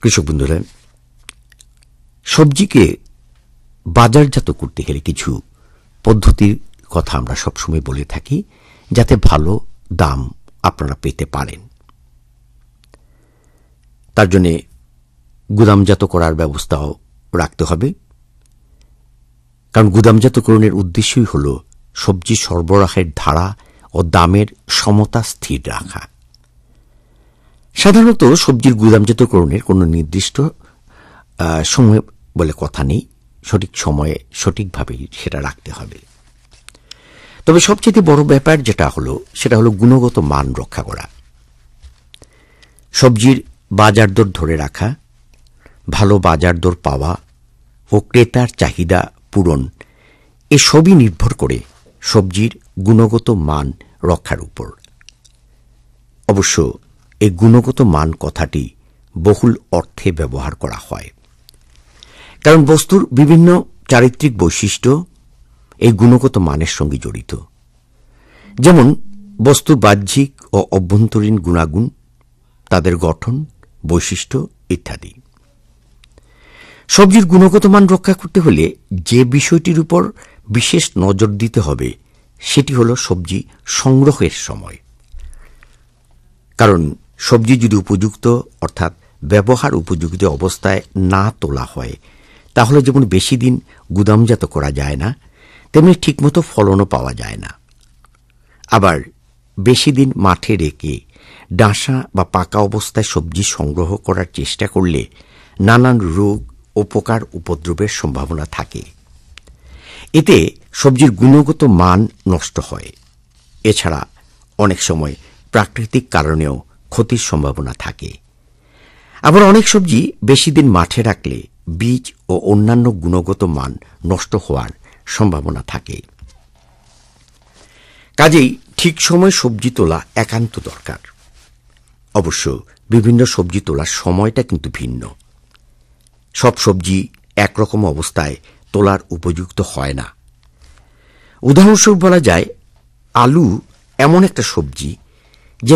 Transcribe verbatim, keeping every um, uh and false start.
কৃষক বন্ধুরা, সবজিকে বাজারজাত করতে গেলে কিছু পদ্ধতির কথা আমরা সবসময় বলে থাকি, যাতে ভালো দাম আপনারা পেতে পারেন। তার জন্য গুদামজাত করার ব্যবস্থাও রাখতে হবে, কারণ গুদামজাতকরণের উদ্দেশ্যই হল সবজি সরবরাহের ধারা ও দামের সমতা স্থির রাখা। সাধারণত সবজির গুদামজাতকরণের কোনো নির্দিষ্ট সময় বলে কথা নেই, সঠিক সময়ে সঠিকভাবে সেটা রাখতে হবে। তবে সবচেয়ে বড় ব্যাপার যেটা হলো সেটা হলো গুণগত মান রক্ষা করা। সবজির বাজার দর ধরে রাখা, ভালো বাজার দর পাওয়া ও ক্রেতার চাহিদা পূরণ, এসবই নির্ভর করে সবজির গুণগত মান রক্ষার উপর। অবশ্য এই গুণগত মান কথাটি বহুল অর্থে ব্যবহার করা হয়, কারণ বস্তুর বিভিন্ন চারিত্রিক বৈশিষ্ট্য এই গুণগত মানের সঙ্গে জড়িত, যেমন বস্তুর বাহ্যিক ও অভ্যন্তরীণ গুণাগুণ, তাদের গঠন, বৈশিষ্ট্য ইত্যাদি। সবজির গুণগত মান রক্ষা করতে হলে যে বিষয়টির উপর বিশেষ নজর দিতে হবে সেটি হল সবজি সংগ্রহের সময়। কারণ সবজি যদি উপযুক্ত অর্থাৎ ব্যবহার উপযুক্ত অবস্থায় না তোলা হয়, তাহলে যেমন বেশি দিন গুদামজাত করা যায় না, তেমনি ঠিকমতো ফলনও পাওয়া যায় না। আবার বেশি দিন মাঠে রেখে ডাঁসা বা পাকা অবস্থায় সবজি সংগ্রহ করার চেষ্টা করলে নানান রোগ ও পোকার উপদ্রবের সম্ভাবনা থাকে। এতে সবজির গুণগত মান নষ্ট হয়। এছাড়া অনেক সময় প্রাকৃতিক কারণেও ক্ষতির সম্ভাবনা থাকে। আবার অনেক সবজি বেশি দিন মাঠে রাখলে বীজ ও অন্যান্য গুণগত মান নষ্ট হওয়ার সম্ভাবনা থাকে। কাজেই ঠিক সময় সবজি তোলা একান্ত দরকার। অবশ্য বিভিন্ন সবজি তোলার সময়টা কিন্তু ভিন্ন। সব সবজি একরকম অবস্থায় তোলার উপযুক্ত হয় না। উদাহরণস্বরূপ বলা যায়, আলু এমন একটা সবজি